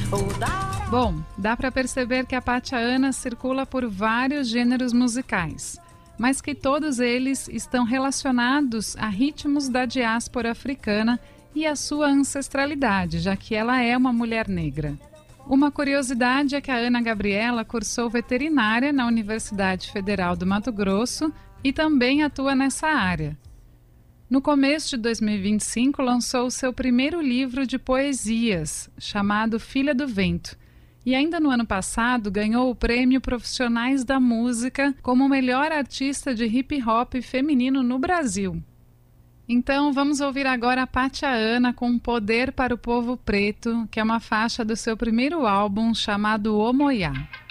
Bom, dá para perceber que a Pátia Ana circula por vários gêneros musicais, mas que todos eles estão relacionados a ritmos da diáspora africana e a sua ancestralidade, já que ela é uma mulher negra. Uma curiosidade é que a Ana Gabriela cursou veterinária na Universidade Federal do Mato Grosso e também atua nessa área. No começo de 2025, lançou o seu primeiro livro de poesias, chamado Filha do Vento. E ainda no ano passado, ganhou o prêmio Profissionais da Música como melhor artista de hip-hop feminino no Brasil. Então, vamos ouvir agora a Pátia Ana com Poder para o Povo Preto, que é uma faixa do seu primeiro álbum chamado Omoiá.